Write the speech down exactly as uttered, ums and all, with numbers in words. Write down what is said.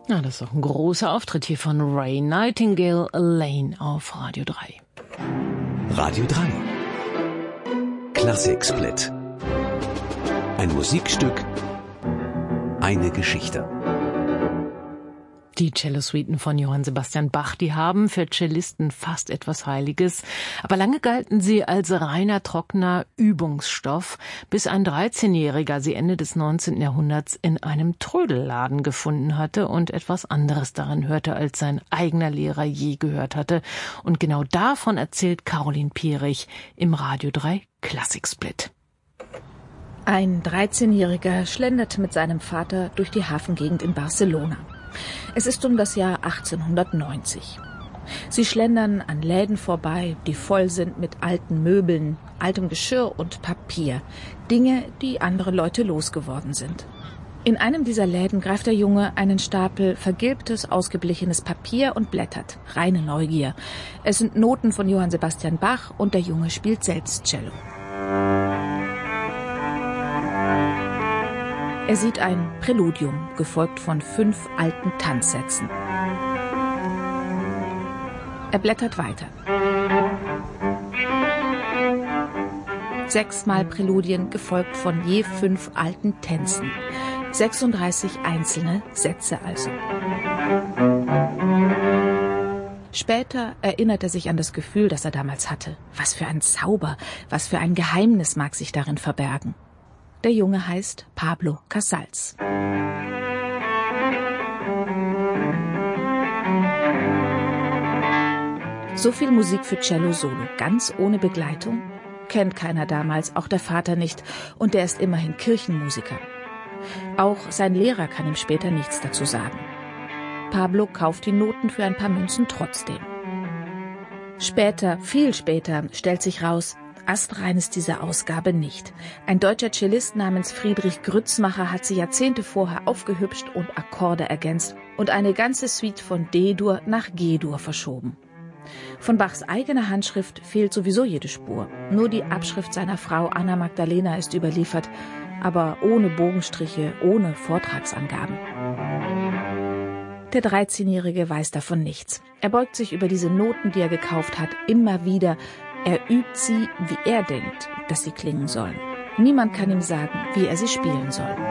Ja, das ist auch ein großer Auftritt hier von Ray Nightingale, Elaine auf Radio drei. Radio drei. Klassiksplit. Ein Musikstück, eine Geschichte. Die Cellosuiten von Johann Sebastian Bach, die haben für Cellisten fast etwas Heiliges. Aber lange galten sie als reiner, trockener Übungsstoff, bis ein dreizehnjähriger sie Ende des neunzehnten Jahrhunderts in einem Trödelladen gefunden hatte und etwas anderes darin hörte, als sein eigener Lehrer je gehört hatte. Und genau davon erzählt Caroline Pierich im Radio drei Klassiksplit. Ein dreizehnjähriger schlendert mit seinem Vater durch die Hafengegend in Barcelona. Es ist um das Jahr achtzehnhundertneunzig. Sie schlendern an Läden vorbei, die voll sind mit alten Möbeln, altem Geschirr und Papier. Dinge, die andere Leute losgeworden sind. In einem dieser Läden greift der Junge einen Stapel vergilbtes, ausgeblichenes Papier und blättert. Reine Neugier. Es sind Noten von Johann Sebastian Bach und der Junge spielt selbst Cello. Er sieht ein Präludium, gefolgt von fünf alten Tanzsätzen. Er blättert weiter. Sechsmal Präludien, gefolgt von je fünf alten Tänzen. sechsunddreißig einzelne Sätze also. Später erinnert er sich an das Gefühl, das er damals hatte. Was für ein Zauber, was für ein Geheimnis mag sich darin verbergen. Der Junge heißt Pablo Casals. So viel Musik für Cello Solo, ganz ohne Begleitung? Kennt keiner damals, auch der Vater nicht. Und der ist immerhin Kirchenmusiker. Auch sein Lehrer kann ihm später nichts dazu sagen. Pablo kauft die Noten für ein paar Münzen trotzdem. Später, viel später, stellt sich raus, astrein ist diese Ausgabe nicht. Ein deutscher Cellist namens Friedrich Grützmacher hat sie Jahrzehnte vorher aufgehübscht und Akkorde ergänzt und eine ganze Suite von D-Dur nach G-Dur verschoben. Von Bachs eigener Handschrift fehlt sowieso jede Spur. Nur die Abschrift seiner Frau Anna Magdalena ist überliefert, aber ohne Bogenstriche, ohne Vortragsangaben. Der dreizehnjährige weiß davon nichts. Er beugt sich über diese Noten, die er gekauft hat, immer wieder. Er übt sie, wie er denkt, dass sie klingen sollen. Niemand kann ihm sagen, wie er sie spielen soll.